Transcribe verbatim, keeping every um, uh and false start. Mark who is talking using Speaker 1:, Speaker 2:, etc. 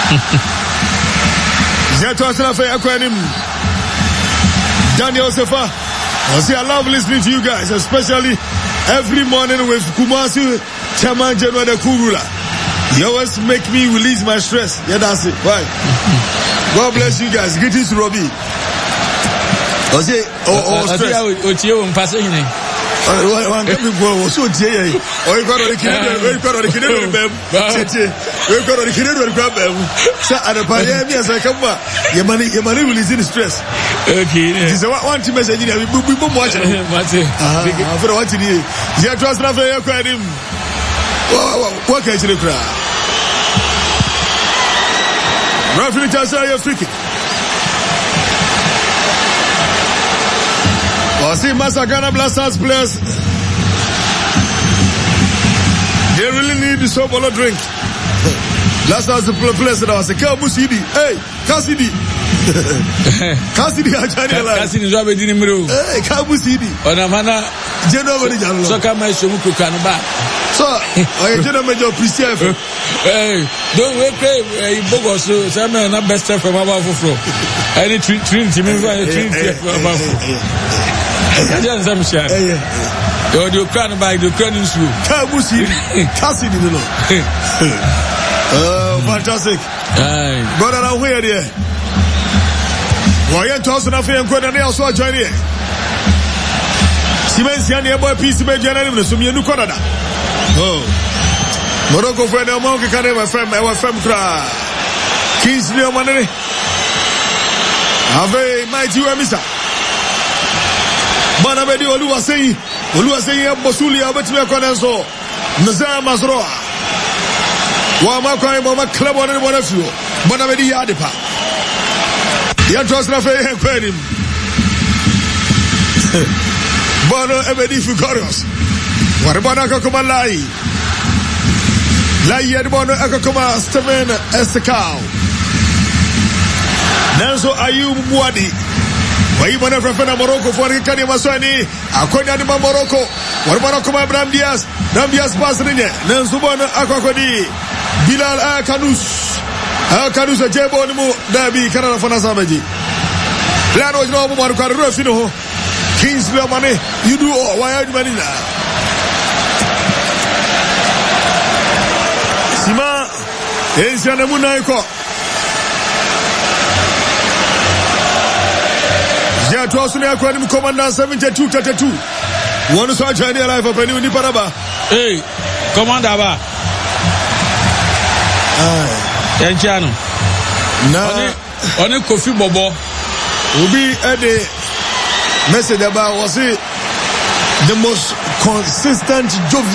Speaker 1: Zeto Asrafe Akwanim. Daniel Sefa. I say I love listening to you guys, especially every morning with Kumasi Chairman General Kurula. You always make me release my stress. Yeah, that's it. Why? God bless you guys. Greetings to Robbie. I say, oh, oh, stress. One coming for so dear. Or you got on the kid, you got on the kid, you got on the kid, you grab them. So, at the Payami as I come back, your money, your money will is in stress. Okay, this is one team message. We will watch it. Ah, for what it is. You trust Rafael Quadim. What can you cry? Rafael Tasa, free kick. I see Masakana Blasters players. They really need the soap or drink. Blasters players that I was a Kabusidi. Hey, Cassidy. Cassidy, I tell you. Cassidy is already in the room. Hey, Kabusidi. On a manner, General. So come my Shomuku Kanaba. So, I gentlemen, your appreciate. Hey, don't wait, hey, Bogos, some men are best from above floor. Any Trinity, Trinity from above. Yes, I'm sure. You're the Ukraine by the Ukrainian school. Kabusi, Cassidy, the Lord. Oh, fantastic. Got an away there. Why, and toss enough and good and also join here. Siemens Yanni, boy, peace to be general, so you know Canada. Oh, Morocco for the Monk can ever fem, our fem cry. Kings near money. Have a mighty mister. Manabedi Oluwa say, Oluwa say, Bosuli, Abetua Conenso, Nazar Mazroa. Wamaka, Mama Club on one of you, Manabedi Yadipa. Yatros Rafael Quedim. Bono Ebedi Fugorios. What about Akakoma Lai? Lai Yadbono Akakoma Steven Estakao. Nanso Ayub Mwadi. Why you want to refer to Morocco for the Kanye Maswani? Akonya ni Morocco. What Morocco ma Bram Diaz? Bram Diaz pass rinye. Nensubona Akokodi. Bilal Kanous. Kanous Jebo ni mu Dabi Canada for Nasabaji. Lano is no more to refino. Kings money. You do all. Why are you money now? Sima. Ensiana Munaiko. Yeah, to us, we are calling Commander seventy-two thirty-two. One is our journey alive of a new Niparaba. Hey, Commander Ba. Ah, Yanchano. Now, on a coffee bobo. Will be at the message about was it the most consistent job.